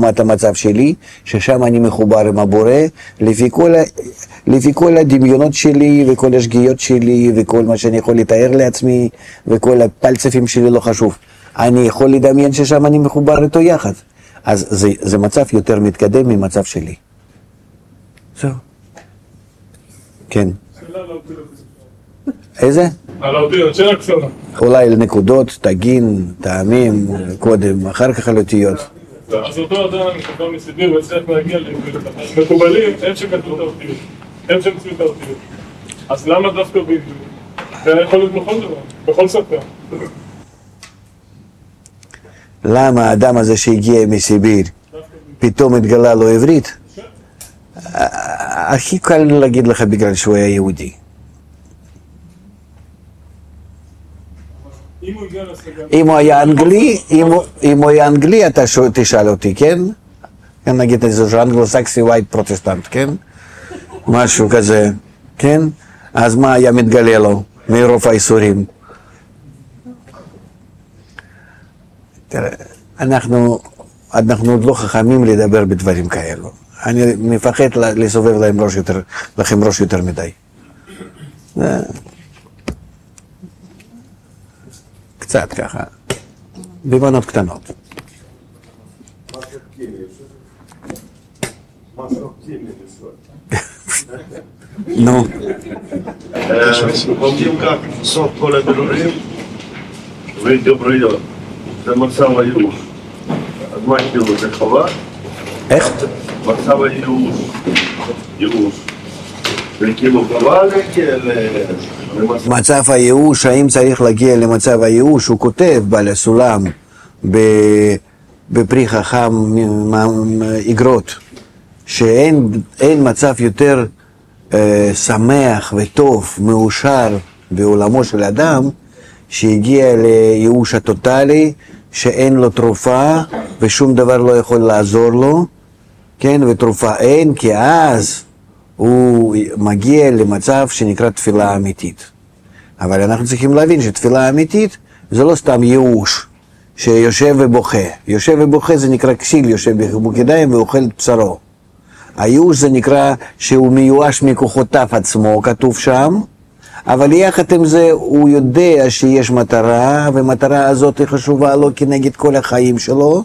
לעומת המצב שלי, ששם אני מחובר עם הבורא, לפי כל הדמיונות שלי וכל השגיאות שלי וכל מה שאני יכול לתאר לעצמי וכל הפלצפים שלי, לא חשוב. אני יכול לדמיין ששם אני מחובר איתו יחד. אז זה מצב יותר מתקדם ממצב שלי. זהו. כן. איזה? על האותיות, שאלה קצרה. אולי לנקודות, תגין, טעמים, קודם, אחר כך על אותיות. אז אותו אדם שכבר מסיביר והצליח להגיע למקובלים, הם שכתבו את האותיות. הם שהמציאו את האותיות. אז למה דווקא בעברית? זה יכול להיות בכל דבר, בכל שפה. למה האדם הזה שהגיע מסיביר פתאום התגלה לו עברית? הכי קל להגיד לך בגלל שהוא היה יהודי. אם הוא היה אנגלי, אתה תשאל אותי, כן? נגיד איזה אנגלו-סקסי ווייט פרוטסטנט, כן? משהו כזה, כן? אז מה היה מתגלה לו מרוב האיסורים? תראה, אנחנו עוד לא חכמים לדבר בדברים כאלו. אני מפחד לסובב לכם ראש יותר מדי. קצת ככה, במנות קטנות. נו. Помним, как сок коля берурим, выйдет пройдет. זה מצב הייאוש. אז מה כאילו זה חווה? איך? מצב הייאוש. ייאוש. זה כאילו חווה להגיע מצב הייאוש, האם צריך להגיע למצב הייאוש? הוא כותב בעל הסולם בפרי חכם איגרות, שאין מצב יותר שמח וטוב, מאושר בעולמו של אדם, שהגיע לייאוש הטוטלי, שאין לו תרופה ושום דבר לא יכול לעזור לו, כן, ותרופה אין, כי אז הוא מגיע למצב שנקרא תפילה אמיתית. אבל אנחנו צריכים להבין שתפילה אמיתית זה לא סתם ייאוש שיושב ובוכה. יושב ובוכה זה נקרא כסיל, יושב בחיבוק-ידיים ואוכל את בשרו. הייאוש זה נקרא שהוא מיואש מכוחותיו עצמו, כתוב שם, אבל יחד עם זה הוא יודע שיש מטרה, ומטרה הזאת היא חשובה לו כנגד כל החיים שלו.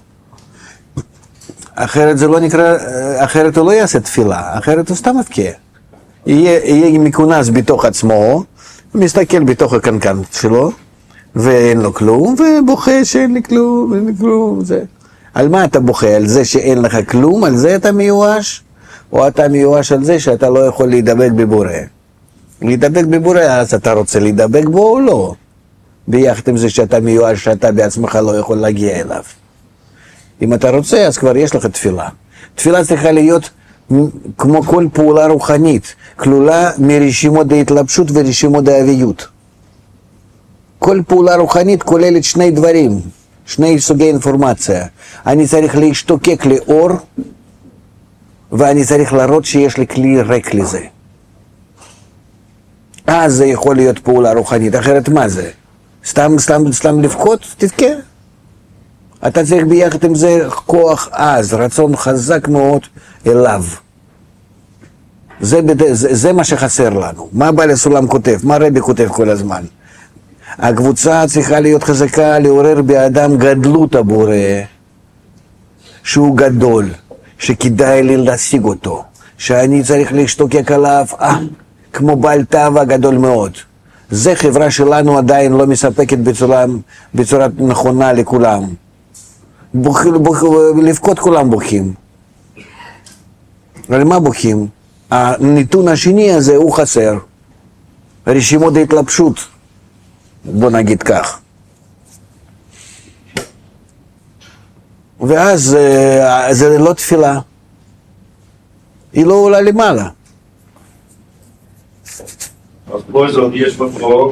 אחרת זה לא נקרא, אחרת הוא לא יעשה תפילה, אחרת הוא סתם מבכה. יהיה מכונס בתוך עצמו, מסתכל בתוך הקנקן שלו, ואין לו כלום, ובוכה שאין לי כלום, אין לי כלום, זה. על מה אתה בוכה? על זה שאין לך כלום? על זה אתה מיואש? או אתה מיואש על זה שאתה לא יכול להידבק בבורא? להידבק בבורא, אז אתה רוצה להידבק בו או לא? ביחד עם זה שאתה מיואש, שאתה בעצמך לא יכול להגיע אליו. אם אתה רוצה, אז כבר יש לך תפילה. תפילה צריכה להיות כמו כל פעולה רוחנית, כלולה מרשימות ההתלבשות ורשימות האביות. כל פעולה רוחנית כוללת שני דברים, שני סוגי אינפורמציה. אני צריך להשתוקק לאור, ואני צריך להראות שיש לי כלי ריק לזה. אז זה יכול להיות פעולה רוחנית, אחרת מה זה? סתם לבכות? תבכה. אתה צריך ביחד עם זה כוח עז, רצון חזק מאוד אליו. זה מה שחסר לנו. מה בעל הסולם כותב? מה רבי כותב כל הזמן? הקבוצה צריכה להיות חזקה, לעורר באדם גדלות הבורא, שהוא גדול, שכדאי לי להשיג אותו, שאני צריך להשתוקק עליו, כמו בעל תאווה גדול מאוד. זה חברה שלנו עדיין לא מספקת בצורה נכונה לכולם. לבכות כולם בוכים. על מה בוכים? הנתון השני הזה הוא חסר. רשימות ההתלבשות, בוא נגיד כך. ואז זה לא תפילה. היא לא עולה למעלה. אז בואי זאת יש בחוק,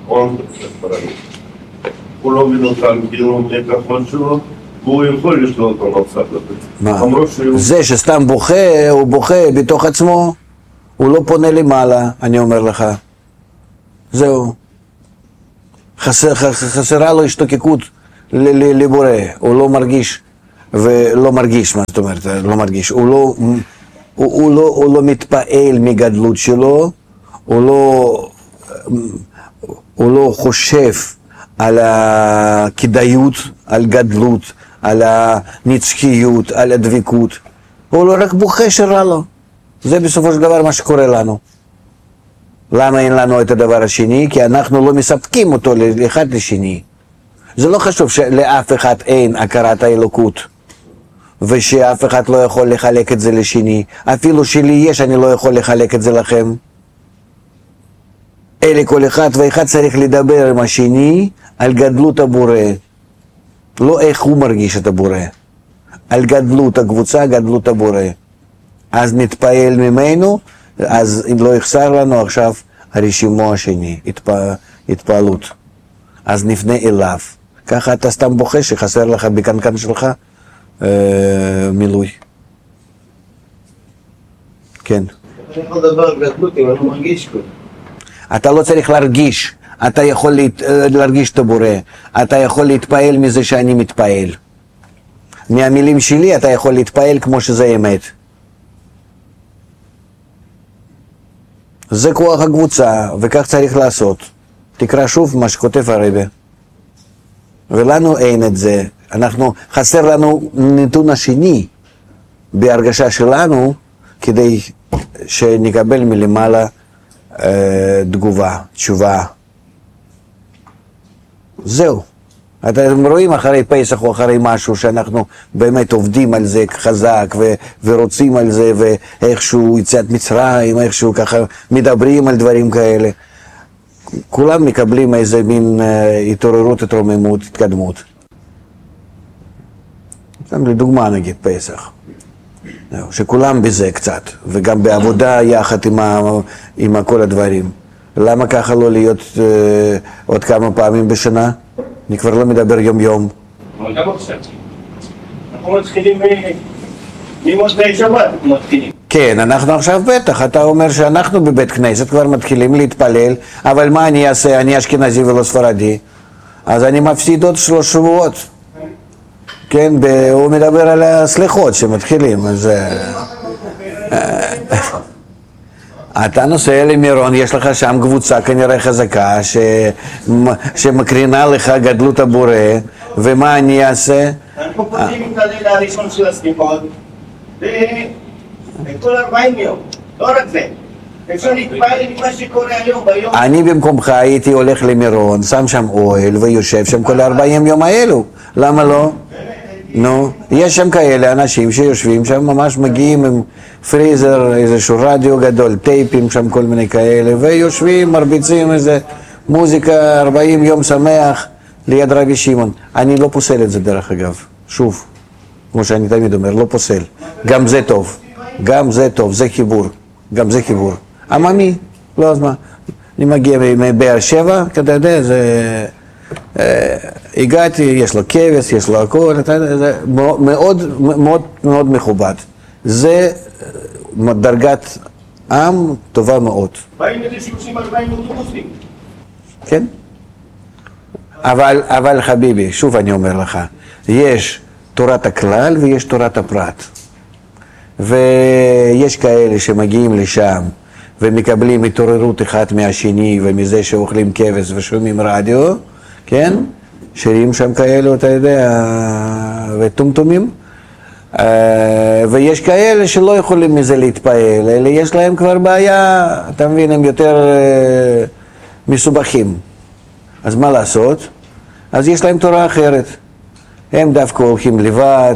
הוא לא מנותן כאילו מכחון שלו, והוא יכול לשלוט במצב הזה. זה שסתם בוכה, הוא בוכה בתוך עצמו, הוא לא פונה למעלה, אני אומר לך. זהו. חסרה לו השתוקקות לבורא, הוא לא מרגיש ולא מרגיש, מה זאת אומרת, לא מרגיש, הוא לא מתפעל מגדלות שלו, הוא לא חושב על הכדאיות, על גדלות, על הנצחיות, על הדבקות, הוא לא רק בוכה שרע לו. זה בסופו של דבר מה שקורה לנו. למה אין לנו את הדבר השני? כי אנחנו לא מספקים אותו לאחד לשני. זה לא חשוב שלאף אחד אין הכרת האלוקות, ושאף אחד לא יכול לחלק את זה לשני. אפילו שלי יש, אני לא יכול לחלק את זה לכם. אלה כל אחד ואחד צריך לדבר עם השני על גדלות הבורא. לא איך הוא מרגיש את הבורא. על גדלות הקבוצה, גדלות הבורא. אז נתפעל ממנו, אז אם לא יחסר לנו עכשיו הרשימו השני, התפעלות. אז נפנה אליו. ככה אתה סתם בוכה שחסר לך בקנקן שלך מילוי. כן. אני יכול לדבר גדלות אם אני לא מרגיש כלום. אתה לא צריך להרגיש, אתה יכול להרגיש את הבורא, אתה יכול להתפעל מזה שאני מתפעל. מהמילים שלי אתה יכול להתפעל כמו שזה אמת. זה כוח הקבוצה, וכך צריך לעשות. תקרא שוב מה שכותב הרבי. ולנו אין את זה. חסר לנו נתון השני בהרגשה שלנו, כדי שנקבל מלמעלה תגובה, תשובה. זהו. אתם רואים אחרי פסח או אחרי משהו שאנחנו באמת עובדים על זה חזק ורוצים על זה, ואיכשהו יציאת מצרים, איכשהו ככה מדברים על דברים כאלה. כולם מקבלים איזה מין התעוררות, התרוממות, התקדמות. לדוגמה נגיד פסח. שכולם בזה קצת, וגם בעבודה יחד עם כל הדברים. למה ככה לא להיות עוד כמה פעמים בשנה? אני כבר לא מדבר יום יום. אבל גם עכשיו. אנחנו מתחילים ממוצאי שבת, מתחילים. כן, אנחנו עכשיו בטח, אתה אומר שאנחנו בבית כנסת כבר מתחילים להתפלל, אבל מה אני אעשה? אני אשכנזי ולא ספרדי, אז אני מפסיד עוד 3 שבועות. כן, הוא מדבר על הסליחות שמתחילים, אז אתה נוסע למירון, יש לך שם קבוצה כנראה חזקה שמקרינה לך גדלות הבורא, ומה אני אעשה? אנחנו פותחים את הלילה הראשון של הסליחות, וכל 40 יום, לא רק זה. אפשר להתפעל ממה שקורה היום ביום. אני במקומך הייתי הולך למירון, שם שם אוהל ויושב שם כל 40 יום האלו, למה לא? נו, יש שם כאלה אנשים שיושבים שם, ממש מגיעים עם פריזר, איזשהו רדיו גדול, טייפים שם, כל מיני כאלה, ויושבים, מרביצים איזה מוזיקה, 40 יום שמח ליד רבי שמעון. אני לא פוסל את זה דרך אגב, שוב, כמו שאני תמיד אומר, לא פוסל. גם זה טוב, גם זה טוב, זה חיבור, גם זה חיבור. עממי, לא אז מה, אני מגיע מבאר שבע, אתה יודע, זה... הגעתי, יש לו כבש, יש לו הכל, זה מאוד מאוד מאוד מכובד. זה דרגת עם טובה מאוד. באים איזה 30-40 אוטובוסים. כן? אבל חביבי, שוב אני אומר לך, יש תורת הכלל ויש תורת הפרט. ויש כאלה שמגיעים לשם ומקבלים התעוררות אחד מהשני ומזה שאוכלים כבש ושומעים רדיו, כן? שירים שם כאלו, אתה יודע, וטומטומים. ויש כאלה שלא יכולים מזה להתפעל, אלא יש להם כבר בעיה, אתה מבין, הם יותר מסובכים. אז מה לעשות? אז יש להם תורה אחרת. הם דווקא הולכים לבד,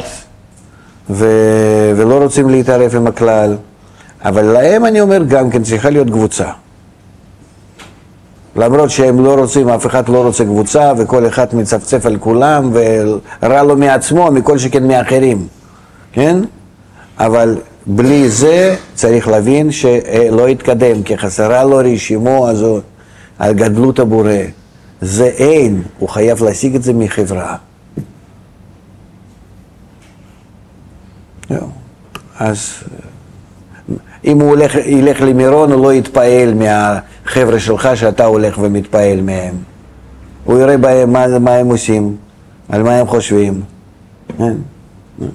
ולא רוצים להתערב עם הכלל. אבל להם אני אומר גם כן צריכה להיות קבוצה. למרות שהם לא רוצים, אף אחד לא רוצה קבוצה, וכל אחד מצפצף על כולם, ורע לו מעצמו, מכל שכן מאחרים, כן? אבל בלי זה צריך להבין שלא יתקדם, כי חסרה לו רשימו הזאת על גדלות הבורא. זה אין, הוא חייב להשיג את זה מחברה. אז אם הוא ילך למירון, הוא לא יתפעל מהחבר'ה שלך שאתה הולך ומתפעל מהם. הוא יראה בהם מה הם עושים, על מה הם חושבים.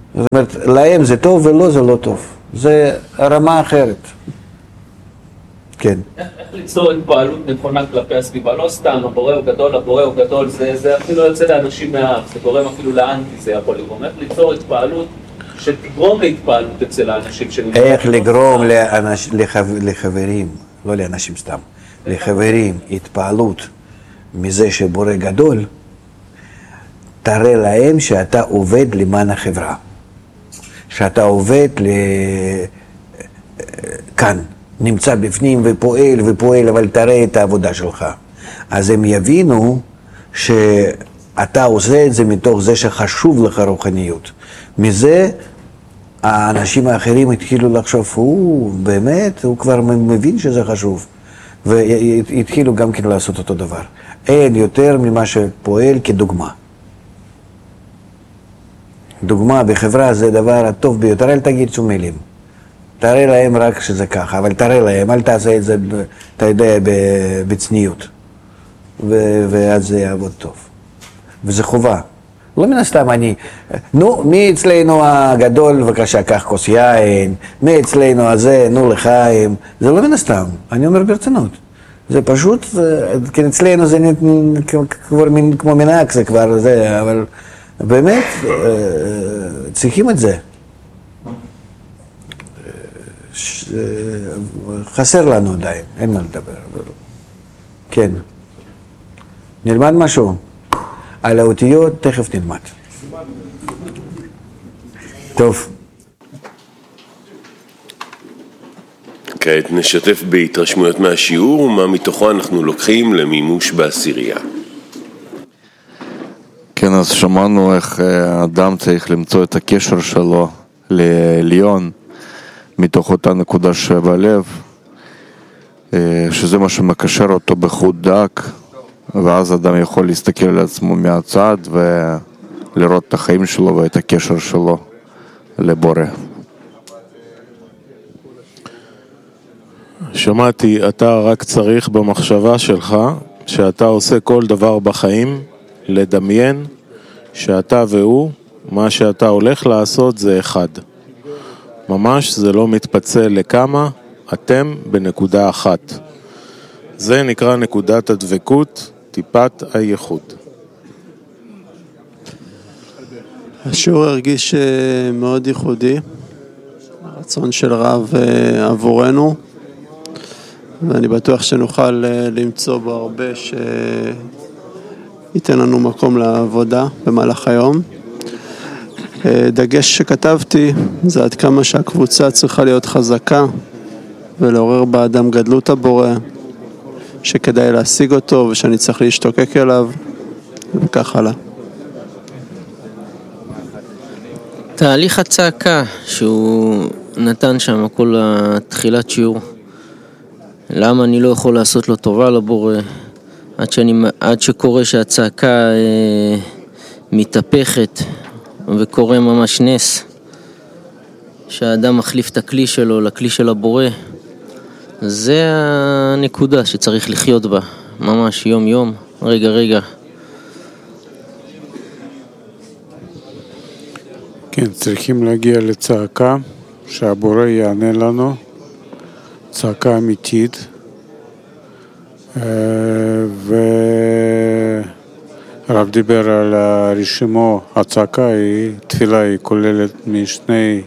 זאת אומרת, להם זה טוב ולא זה לא טוב. זה רמה אחרת. כן. איך ליצור התפעלות נכונה כלפי הסביבה? לא סתם, הבורא הוא גדול, זה אפילו יוצא לאנשים מהאף, זה גורם אפילו לאנטי, זה יכול לגרום. איך ליצור התפעלות שתגרום להתפעלות אצל האנשים איך לגרום לחברים, לא לאנשים סתם, לחברים, התפעלות מזה שבורא גדול, תראה להם שאתה עובד למען החברה, שאתה עובד כאן, נמצא בפנים ופועל, אבל תראה את העבודה שלך. אז הם יבינו שאתה עושה את זה מתוך זה שחשוב לך רוחניות. מזה האנשים האחרים התחילו לחשוב, באמת, הוא כבר מבין שזה חשוב. והתחילו גם כן לעשות אותו דבר. אין יותר ממה שפועל כדוגמה. דוגמה בחברה זה הדבר הטוב ביותר, אל תגיד שום מילים. תראה להם רק שזה ככה, אבל תראה להם, אל תעשה את זה, אתה יודע, בצניעות. ואז זה יעבוד טוב. וזה חובה. לא מן הסתם מי אצלנו הגדול, בבקשה, קח כוס יין, מי אצלנו הזה, לחיים. זה לא מן הסתם, אני אומר ברצינות. זה פשוט, כן, אצלנו זה כבר כמו מנהג, זה כבר זה, אבל באמת צריכים את זה. חסר לנו עדיין, אין מה לדבר. כן. נלמד משהו. על האותיות תכף נלמד. טוב. כעת נשתף בהתרשמויות מהשיעור ומה מתוכו אנחנו לוקחים למימוש בעשירייה. כן, אז שמענו איך האדם צריך למצוא את הקשר שלו לעליון מתוך אותה נקודה שבלב, שזה מה שמקשר אותו בחוט דק, ואז אדם יכול להסתכל על עצמו מהצד ולראות את החיים שלו ואת הקשר שלו לבורא. שמעתי, אתה רק צריך במחשבה שלך, שאתה עושה כל דבר בחיים, לדמיין שאתה והוא, מה שאתה הולך לעשות זה אחד. ממש זה לא מתפצל לכמה, אתם בנקודה אחת. זה נקרא נקודת הדבקות, טיפת הייחוד. השיעור הרגיש מאוד ייחודי, הרצון של רב עבורנו, ואני בטוח שנוכל למצוא בו הרבה שייתן לנו מקום לעבודה במהלך היום. דגש שכתבתי זה עד כמה שהקבוצה צריכה להיות חזקה ולעורר באדם גדלות הבורא, שכדאי להשיג אותו ושאני צריך להשתוקק אליו וכך הלאה. תהליך הצעקה שהוא נתן שם כל התחילת שיעור, למה אני לא יכול לעשות לו טובה לבורא, עד שקורה שהצעקה מתהפכת וקורה ממש נס, שהאדם מחליף את הכלי שלו לכלי של הבורא. זה הנקודה שצריך לחיות בה, ממש יום יום, רגע רגע. כן, צריכים להגיע לצעקה שהבורא יענה לנו, צעקה אמיתית, הרב דיבר על הרשימו, הצעקה היא תפילה, היא כוללת משני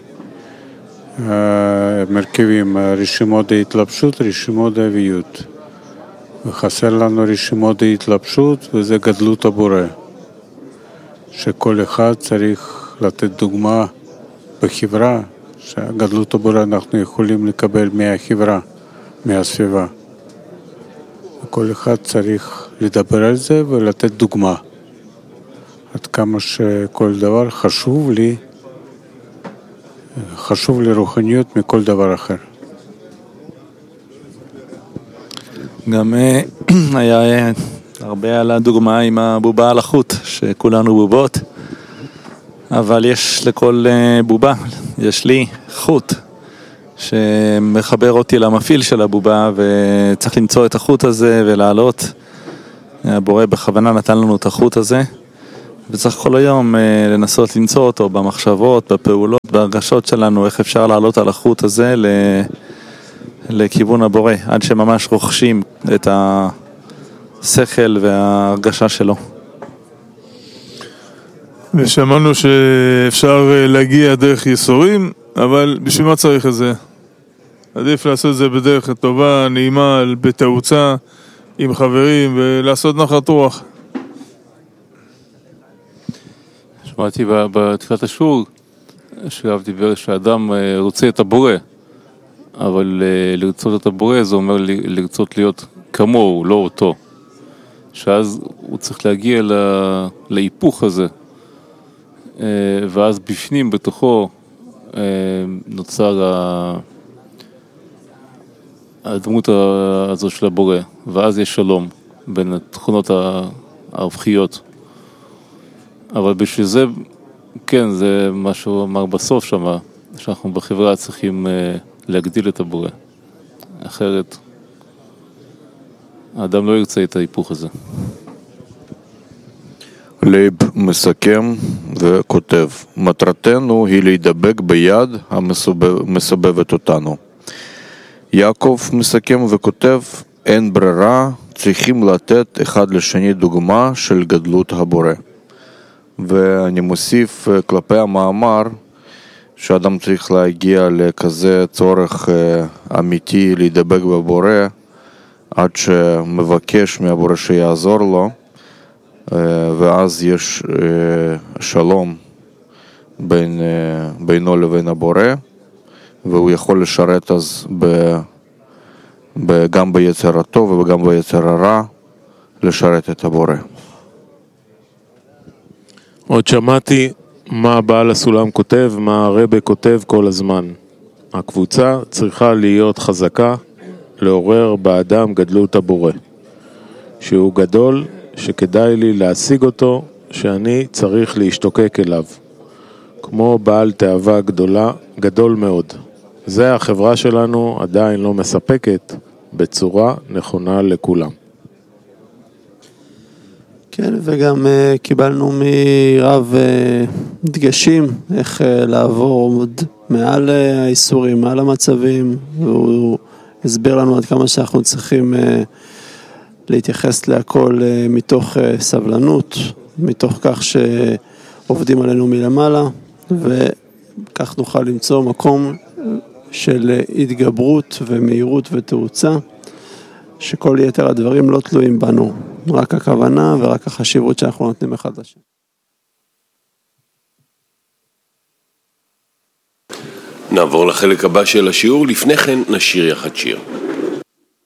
מרכיבים, רשימות ההתלבשות, רשימות האביות. וחסר לנו רשימות ההתלבשות וזה גדלות הבורא, שכל אחד צריך לתת דוגמה בחברה, שגדלות הבורא אנחנו יכולים לקבל מהחברה, מהסביבה. וכל אחד צריך לדבר על זה ולתת דוגמה. עד כמה שכל דבר חשוב לי רוחניות מכל דבר אחר. גם היה הרבה על הדוגמה עם הבובה על החוט, שכולנו בובות, אבל יש לכל בובה, יש לי חוט שמחבר אותי למפעיל של הבובה, וצריך למצוא את החוט הזה ולעלות. הבורא בכוונה נתן לנו את החוט הזה, וצריך כל היום לנסות למצוא אותו במחשבות, בפעולות, בהרגשות שלנו, איך אפשר לעלות על החוט הזה לכיוון הבורא, עד שממש רוכשים את השכל וההרגשה שלו. ושמענו שאפשר להגיע דרך ייסורים, אבל בשביל מה צריך את זה? עדיף לעשות את זה בדרך טובה, נעימה, בתאוצה, עם חברים, ולעשות נחת רוח. שמעתי בתחילת השיעור שהרב דיבר שהאדם רוצה את הבורא, אבל לרצות את הבורא זה אומר לרצות להיות כמוהו, לא אותו. שאז הוא צריך להגיע להיפוך הזה, ואז בפנים בתוכו נוצר הדמות הזו של הבורא, ואז יש שלום בין התכונות ההופכיות. אבל בשביל זה, כן, זה מה שהוא אמר בסוף שמה, שאנחנו בחברה צריכים להגדיל את הבורא. אחרת, האדם לא ירצה את ההיפוך הזה. לייב מסכם וכותב, מטרתנו היא להידבק ביד המסובבת אותנו. יעקב מסכם וכותב, אין ברירה, צריכים לתת אחד לשני דוגמה של גדלות הבורא. ואני מוסיף כלפי המאמר שאדם צריך להגיע לכזה צורך אמיתי להידבק בבורא עד שמבקש מהבורא שיעזור לו, ואז יש שלום בינו לבין הבורא, והוא יכול לשרת אז גם ביצר הטוב וגם ביצר הרע לשרת את הבורא. עוד שמעתי מה בעל הסולם כותב, מה הרבי כותב כל הזמן. הקבוצה צריכה להיות חזקה, לעורר באדם גדלות הבורא. שהוא גדול, שכדאי לי להשיג אותו, שאני צריך להשתוקק אליו. כמו בעל תאווה גדול מאוד. זה החברה שלנו עדיין לא מספקת בצורה נכונה לכולם. כן, וגם קיבלנו מרב דגשים איך לעבור עוד מעל האיסורים, מעל המצבים, והוא הסביר לנו עד כמה שאנחנו צריכים להתייחס להכל מתוך סבלנות, מתוך כך שעובדים עלינו מלמעלה, וכך נוכל למצוא מקום של התגברות ומהירות ותאוצה, שכל יתר הדברים לא תלויים בנו, רק הכוונה ורק החשיבות שאנחנו נותנים אחד לשני. נעבור לחלק הבא של השיעור, לפני כן נשיר יחד שיר.